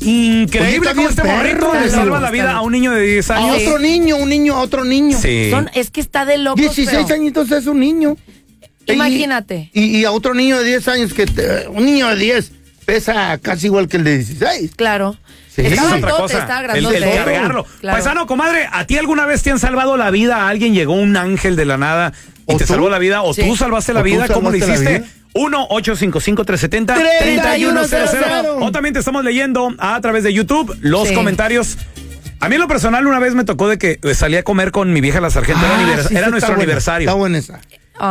Increíble cómo este morrito le salva la vida a un niño de 10 años. A otro niño. Sí. Es que está de locos. 16 añitos es un niño. Imagínate. Y a otro niño de 10 años, un niño de 10 pesa casi igual que el de 16. Claro. Sí. Está Es otra grandote, cosa. está El grandote. cargarlo. Claro. Paisano, comadre, ¿a ti alguna vez te han salvado la vida? ¿A alguien llegó un ángel de la nada y te salvó la vida? ¿O tú salvaste la vida? ¿Cómo lo hiciste? 1-855-370-3100. O también te estamos leyendo a través de YouTube los comentarios. A mí en lo personal una vez me tocó de que salí a comer con mi vieja la sargenta. Era nuestro aniversario. Está buena esa.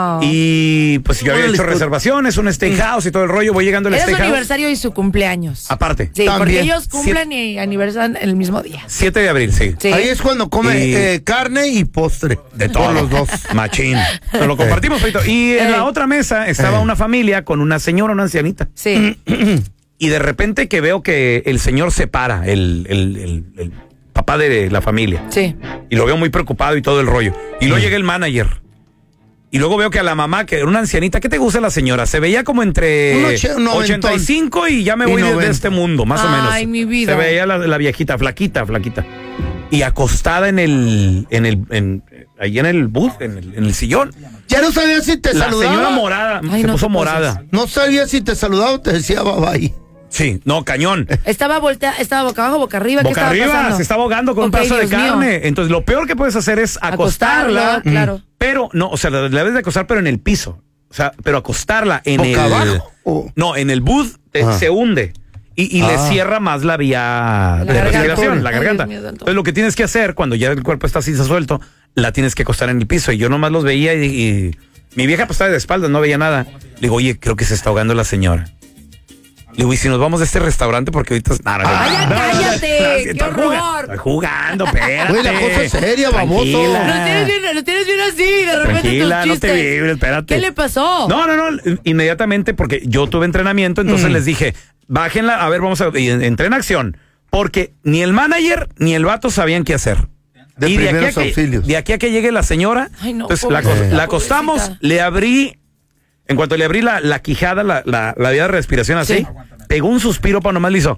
Y pues yo había hecho reservaciones, un steakhouse y todo el rollo. Voy llegando al Era su steakhouse. aniversario y su cumpleaños. Aparte. Sí, También. porque ellos cumplen y aniversan el mismo día. 7 de abril, sí. Sí. Ahí es cuando come carne y postre. De todos los dos. Machín. Nos lo compartimos, Feito. Y en la otra mesa estaba una familia con una señora, una ancianita. Sí. Y de repente que veo que el señor se para, el papá de la familia. Sí. Y lo veo muy preocupado y todo el rollo. Y luego llega el manager. Y luego veo que a la mamá, que era una ancianita, ¿qué te gusta la señora? Se veía como entre 85 y ya me voy de este mundo, más o menos. Ay, mi vida. Se veía la viejita, flaquita. Y acostada ahí en el booth, en el sillón. Ya no sabía si te saludaba. La señora morada, se puso morada. No sabía si te saludaba o te decía bye bye. Sí, no, cañón. Estaba boca abajo, boca arriba. Boca arriba, se estaba ahogando con un pedazo de carne. Mío. Entonces, lo peor que puedes hacer es acostarla. Claro. Pero, no, o sea, la debes de acostar, pero en el piso. O sea, pero acostarla en ¿Boca abajo? No, en el booth se hunde. Y le cierra más la vía de respiración, la garganta. Entonces, lo que tienes que hacer, cuando ya el cuerpo está así suelto, la tienes que acostar en el piso. Y yo nomás los veía y mi vieja pues estaba de espaldas, no veía nada. Le digo, oye, creo que se está ahogando la señora. Le digo, ¿y si nos vamos de este restaurante? Porque ahorita... ¡Cállate! ¡Qué horror! Estoy jugando, espérate. Güey, la cosa es seria, baboso. Lo tienes bien así, de repente Tranquila, tus no chistes. te vibres, espérate. ¿Qué le pasó? No, inmediatamente, porque yo tuve entrenamiento, entonces les dije, bájenla, a ver, entré en acción. Porque ni el manager ni el vato sabían qué hacer. Y de aquí a que llegue la señora, entonces la acostamos, le abrí... En cuanto le abrí la quijada, la vía de respiración así, pegó un suspiro para nomás le hizo.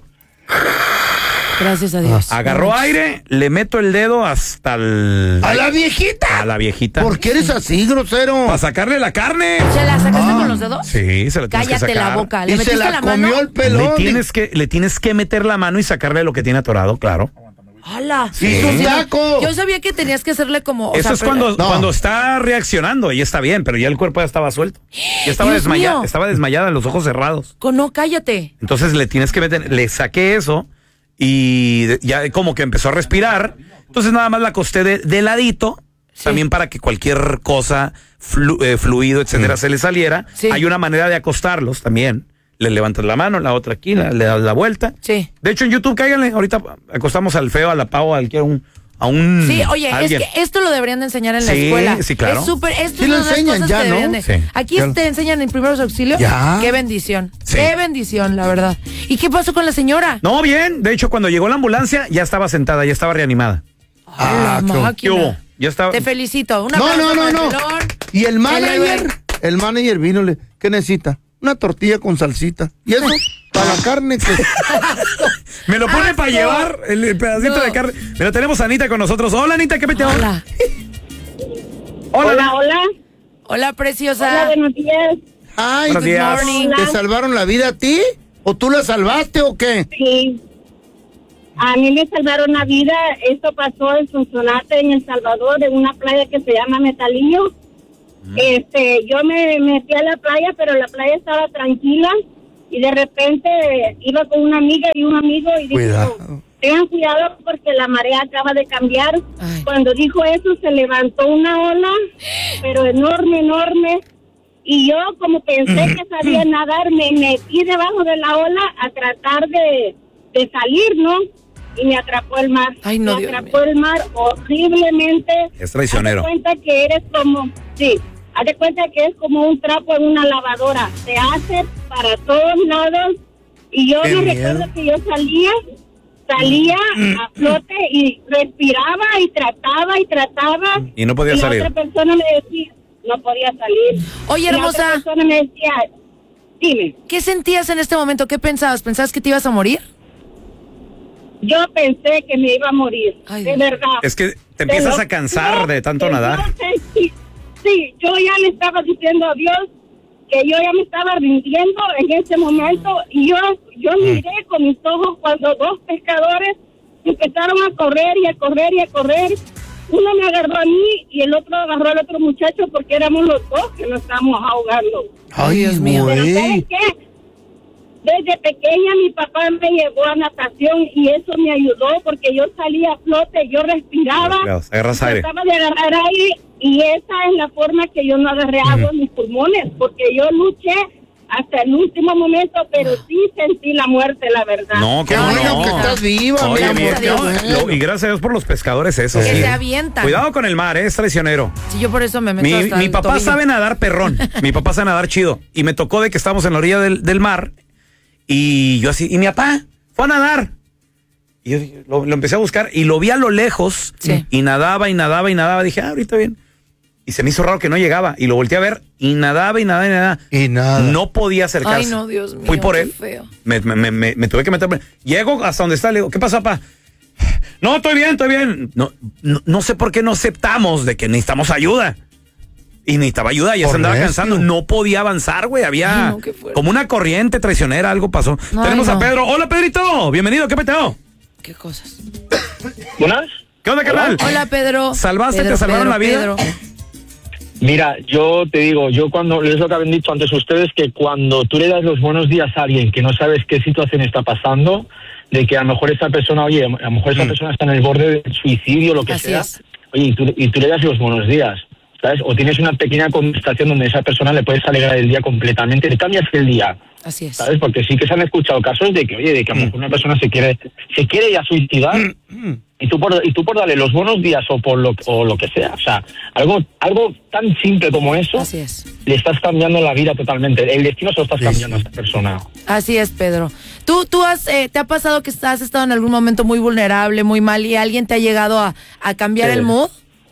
Gracias a Dios. Agarró aire, le meto el dedo hasta el... ¿A la viejita? A la viejita. ¿Por qué eres así, grosero? Para sacarle la carne. ¿Se la sacaste con los dedos? Sí, se la tienes que sacar. Cállate la boca. ¿Le y metiste se la mano? comió el pelón. Le tienes que meter la mano y sacarle lo que tiene atorado, claro. ¡Hala! Sí, un taco. Yo sabía que tenías que hacerle como... Eso es cuando está reaccionando y está bien, pero ya el cuerpo ya estaba suelto. Ya estaba desmayada, estaba desmayada, los ojos cerrados. No, cállate. Entonces le tienes que meter, le saqué eso y ya como que empezó a respirar. Entonces nada más la acosté de ladito, también para que cualquier cosa, fluido, etcétera, se le saliera. Sí. Hay una manera de acostarlos también. Le levantas la mano, la otra aquí, le das la vuelta. Sí. De hecho, en YouTube, cáiganle. Ahorita acostamos al feo, a la Pau, a un... Sí, oye, alguien. Es que esto lo deberían de enseñar en la escuela. Sí, claro. Es súper... Esto Sí lo enseñan ya, ¿no? Sí. Aquí te enseñan en primeros auxilios. Ya. Qué bendición. Sí. Qué bendición, la verdad. ¿Y qué pasó con la señora? No, bien. De hecho, cuando llegó la ambulancia, ya estaba sentada, ya estaba reanimada. La máquina. ¿Qué hubo? Ya estaba... Te felicito. Un No. aplauso. Y el manager vino, ¿qué necesita? Una tortilla con salsita. ¿Y eso? Para la carne. Me lo pone para llevar el pedacito de carne. Pero tenemos a Anita con nosotros. Hola, Anita, ¿qué me te Hola. Hola. Hola, preciosa. Hola, buenos días. Ay, Buenos días. ¿te salvaron la vida a ti? ¿O tú la salvaste o qué? Sí. A mí me salvaron la vida. Esto pasó en Sonsonate, en El Salvador, en una playa que se llama Metalillo. Yo me metí a la playa, pero la playa estaba tranquila y de repente iba con una amiga y un amigo y dijo, tengan cuidado porque la marea acaba de cambiar. Ay. Cuando dijo eso se levantó una ola, pero enorme, y yo como pensé que sabía nadar, me metí debajo de la ola a tratar de salir, ¿no? Y me atrapó el mar. Ay, no, me Dios atrapó el mar horriblemente. Es traicionero. Haz de cuenta que eres como, haz de cuenta que es como un trapo en una lavadora. Te hace para todos lados. Y yo me recuerdo que yo salía a flote y respiraba y trataba. Y no podía salir. Y la otra persona me decía, no podía salir. Oye, hermosa. Y la otra persona me decía, dime. ¿Qué sentías en este momento? ¿Qué pensabas? ¿Pensabas que te ibas a morir? yo pensé que me iba a morir. Ay, de verdad. Es que te empiezas a cansar de tanto nadar. Sí, yo ya le estaba diciendo a Dios que yo ya me estaba rindiendo en ese momento, y yo miré con mis ojos cuando dos pescadores empezaron a correr y a correr y a correr. Uno me agarró a mí y el otro agarró al otro muchacho, porque éramos los dos que nos estábamos ahogando. Ay, Dios mío. Pero ¿sabes qué? Desde pequeña mi papá me llevó a natación y eso me ayudó, porque yo salía a flote, yo respiraba, agarras aire. trataba de agarrar aire, y esa es la forma que yo no agarré agua en mis pulmones, porque yo luché hasta el último momento, pero sí sentí la muerte, la verdad. No, Qué bueno que estás viva, mi Oye, amor, bien, qué bueno. y gracias a Dios por los pescadores, eso Que sí. se avientan. Cuidado con el mar, es traicionero. Sí, yo por eso me meto hasta Mi el papá tobillo. sabe nadar perrón. Mi papá sabe nadar chido. Y me tocó de que estábamos en la orilla del mar. Y yo así, y mi papá fue a nadar. Y yo lo empecé a buscar y lo vi a lo lejos. Sí. Y nadaba y nadaba y nadaba. Dije, ahorita bien. Y se me hizo raro que no llegaba. Y lo volteé a ver y nadaba y nadaba y nadaba. Y nada. No podía acercarse. Ay, no, Dios mío. Fui por qué él. feo. Me tuve que meter. Llego hasta donde está. Le digo, ¿qué pasa, papá? No, estoy bien. No sé por qué no aceptamos de que necesitamos ayuda. Y necesitaba ayuda, ya se andaba cansando. No podía avanzar, güey. Había Ay, no, qué fuerte. como una corriente traicionera, algo pasó. Ay, Tenemos no. a Pedro. Hola, Pedrito. Bienvenido, ¿qué peteo? Qué cosas. ¿Buenas? ¿Qué onda, carnal? Hola, Pedro. ¿Salvaste? Pedro, ¿Te salvaron Pedro, la vida? Pedro. Mira, yo te digo, es lo que habían dicho antes ustedes, que cuando tú le das los buenos días a alguien que no sabes qué situación está pasando, de que a lo mejor esa persona, oye, a lo mejor esa persona está en el borde del suicidio, lo que Así sea, es. oye, y tú le das los buenos días, ¿sabes? O tienes una pequeña conversación donde esa persona le puedes alegrar el día completamente, le cambias el día, Así es. ¿sabes? Porque sí que se han escuchado casos de que, oye, de que a lo mejor una persona se quiere ya suicidar, y tú por darle los buenos días o lo que sea, o sea, algo tan simple como eso, Así es. le estás cambiando la vida totalmente, el destino se lo estás cambiando a esa persona. Así es, Pedro. ¿Tú te ha pasado que has estado en algún momento muy vulnerable, muy mal, y alguien te ha llegado a cambiar el mood?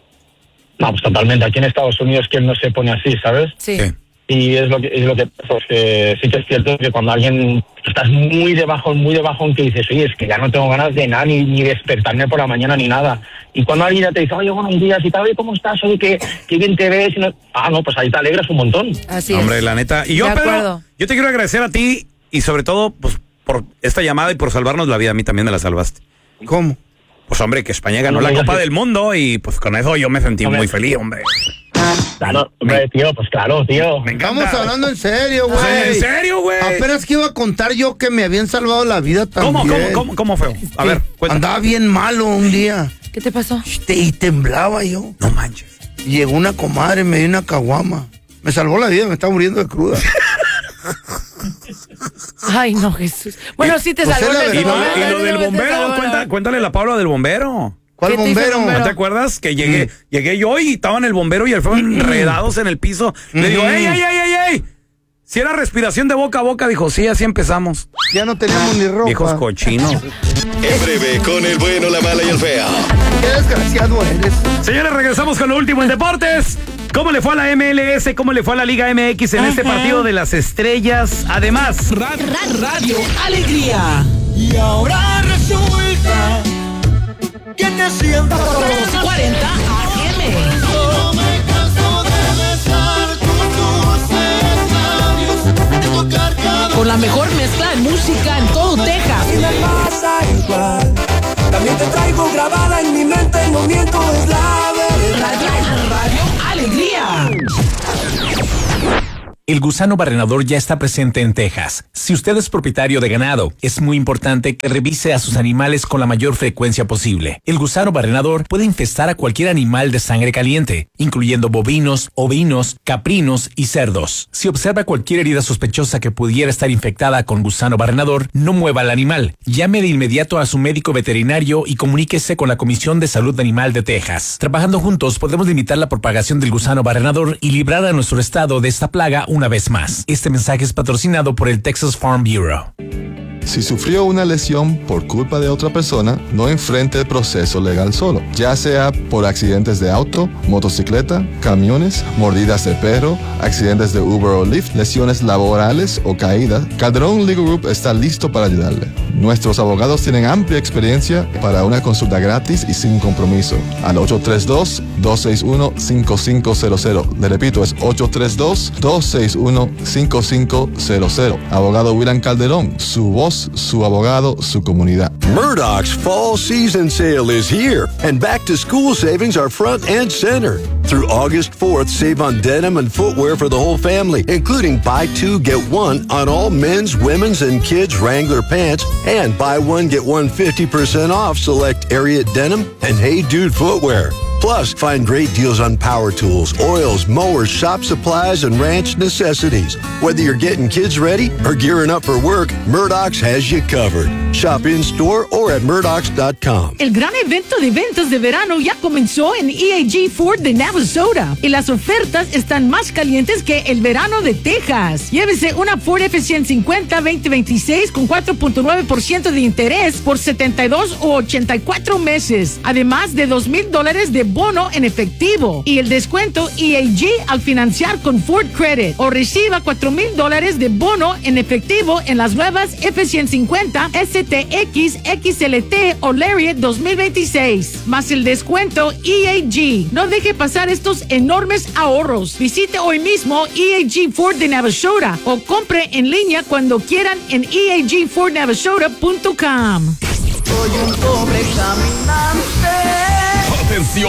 No, pues totalmente, aquí en Estados Unidos ¿quién no se pone así, sabes? Sí. Sí. Y es lo que pasa, es que sí que es cierto que cuando alguien estás muy debajo, que dices, oye, es que ya no tengo ganas de nada, ni despertarme por la mañana, ni nada. Y cuando alguien ya te dice, oye, buenos días, y tal, oye, ¿cómo estás? Oye, qué bien te ves. Y no, pues ahí te alegras un montón. Así es. Hombre, la neta. Y yo, De Pedro, acuerdo. yo te quiero agradecer a ti y sobre todo, pues, por esta llamada y por salvarnos la vida. A mí también me la salvaste. ¿Cómo? Pues, hombre, que España ganó la Copa del Mundo y pues con eso yo me sentí muy feliz, hombre. Claro, hombre, tío, pues claro, tío. Me encanta. Estamos hablando en serio, O sea, güey. ¿en serio, güey? Apenas que iba a contar yo que me habían salvado la vida también. ¿Cómo feo? A ver, cuéntame. Andaba bien malo un día. ¿Qué te pasó? Y temblaba yo. No manches. Llegó una comadre, me dio una caguama. Me salvó la vida, me estaba muriendo de cruda. Ay, no, Jesús. Bueno, sí te Pues salvó. es la Y verdad. lo del bombero, cuéntale la Paula del bombero. ¿Cuál ¿Qué te hizo el bombero? bombero? ¿No te acuerdas? Que llegué yo y estaban el bombero y el feo enredados en el piso. Le digo, ¡ey! Si era respiración de boca a boca, dijo, sí, así empezamos. Ya no teníamos ni ropa. Viejos cochinos. En breve, con el bueno, la mala y el feo. Qué desgraciado eres. Señores, regresamos con lo último en deportes. ¿Cómo le fue a la MLS? ¿Cómo le fue a la Liga MX en este partido de las estrellas? Además, Radio Alegría. Y ahora resulta que te siento 1240 AM. No me canso de besar tus dulces labios, de tocar cada Con la mejor mezcla de música en todo Texas. y me pasa igual. También te traigo grabada en mi mente, no miento, es la verdad. Radio Alegría. El gusano barrenador ya está presente en Texas. Si usted es propietario de ganado, es muy importante que revise a sus animales con la mayor frecuencia posible. El gusano barrenador puede infestar a cualquier animal de sangre caliente, incluyendo bovinos, ovinos, caprinos y cerdos. Si observa cualquier herida sospechosa que pudiera estar infectada con gusano barrenador, no mueva al animal. Llame de inmediato a su médico veterinario y comuníquese con la Comisión de Salud Animal de Texas. Trabajando juntos podemos limitar la propagación del gusano barrenador y librar a nuestro estado de esta plaga una vez más. Este mensaje es patrocinado por el Texas Farm Bureau. Si sufrió una lesión por culpa de otra persona, no enfrente el proceso legal solo, ya sea por accidentes de auto, motocicleta, camiones, mordidas de perro, accidentes de Uber o Lyft, lesiones laborales o caídas. Calderón Legal Group está listo para ayudarle. Nuestros abogados tienen amplia experiencia para una consulta gratis y sin compromiso. Al 832-261-5500. Le repito, es 832-261-5500. Abogado William Calderón, su voz, su abogado, su comunidad. Murdoch's fall season sale is here, and back-to-school savings are front and center. Through August 4th, save on denim and footwear for the whole family, including buy two, get one on all men's, women's, and kids' Wrangler pants, and buy one, get one 50% off select Ariat denim and Hey Dude footwear. Plus, find great deals on power tools, oils, mowers, shop supplies, and ranch necessities. Whether you're getting kids ready or gearing up for work, Murdoch's has you covered. Shop in-store or at Murdoch's.com. El gran evento de ventas de verano ya comenzó en EAG Ford de Navasota y las ofertas están más calientes que el verano de Texas. Llévese una Ford F-150 2026 con 4.9% de interés por 72 o 84 meses, además de $2,000 de bono en efectivo y el descuento EAG al financiar con Ford Credit, o reciba $4,000 de bono en efectivo en las nuevas F-150 STX, XLT o Lariat 2026, más el descuento EAG. No deje pasar estos enormes ahorros. Visite hoy mismo EAG Ford de Navasota o compre en línea cuando quieran en EAGFordNavasota.com. Soy un pobre caminante. Atención.